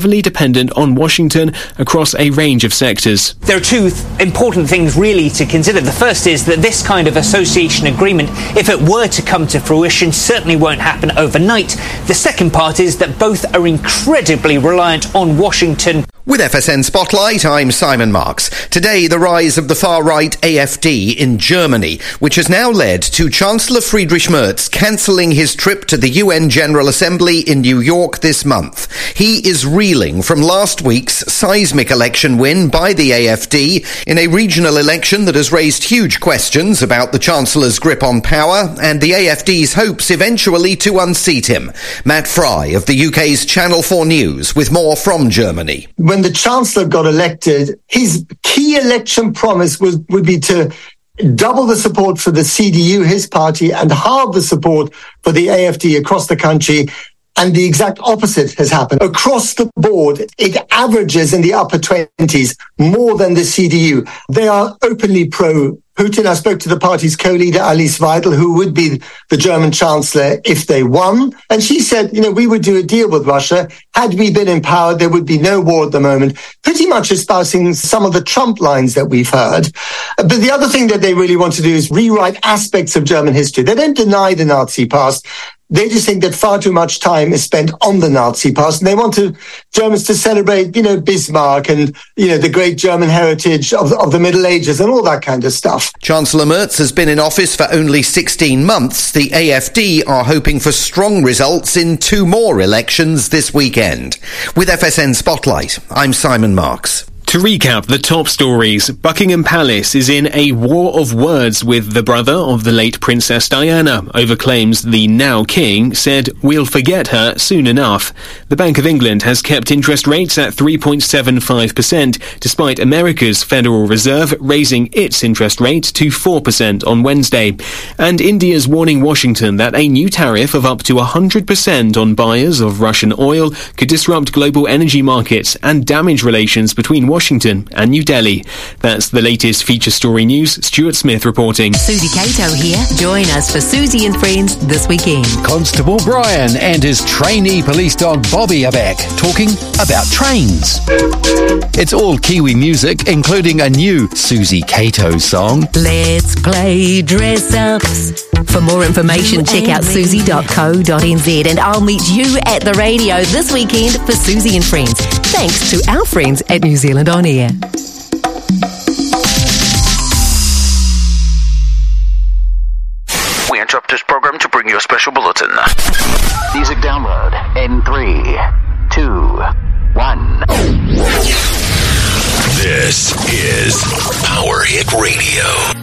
heavily dependent on Washington across a range of sectors. There are two important things really to consider. The first is that this kind of association agreement, if it were to come to fruition, certainly won't happen overnight. The second part is that both are incredibly reliant on Washington. With FSN Spotlight, I'm Simon Marks. Today, the rise of the far-right AfD in Germany, which has now led to Chancellor Friedrich Merz cancelling his trip to the UN General Assembly in New York this month. He is reeling from last week's seismic election win by the AfD in a regional election that has raised huge questions about the Chancellor's grip on power and the AfD's hopes eventually to unseat him. Matt Fry of the UK's Channel 4 News with more from Germany. When the Chancellor got elected, his key election promise would be to double the support for the CDU, his party, and halve the support for the AfD across the country. And the exact opposite has happened. Across the board, it averages in the upper 20s more than the CDU. They are openly pro-Putin. I spoke to the party's co-leader, Alice Weidel, who would be the German chancellor if they won. And she said, we would do a deal with Russia. Had we been in power, there would be no war at the moment. Pretty much espousing some of the Trump lines that we've heard. But the other thing that they really want to do is rewrite aspects of German history. They don't deny the Nazi past. They just think that far too much time is spent on the Nazi past, and they want Germans to celebrate, Bismarck and, the great German heritage of the Middle Ages and all that kind of stuff. Chancellor Merz has been in office for only 16 months. The AfD are hoping for strong results in 2 more elections this weekend. With FSN Spotlight, I'm Simon Marks. To recap the top stories, Buckingham Palace is in a war of words with the brother of the late Princess Diana over claims the now King said, "We'll forget her soon enough." The Bank of England has kept interest rates at 3.75%, despite America's Federal Reserve raising its interest rate to 4% on Wednesday. And India's warning Washington that a new tariff of up to 100% on buyers of Russian oil could disrupt global energy markets and damage relations between Washington and New Delhi. That's the latest feature story news. Stuart Smith reporting. Susie Cato here. Join us for Susie and Friends this weekend. Constable Brian and his trainee police dog Bobby are back, talking about trains. It's all Kiwi music, including a new Susie Cato song. Let's play dress-ups. For more information, check out susie.co.nz, and I'll meet you at the radio this weekend for Susie and Friends, thanks to our friends at New Zealand On Air. We interrupt this program to bring you a special bulletin. Music download in 3, 2, 1. This is Power Hit Radio.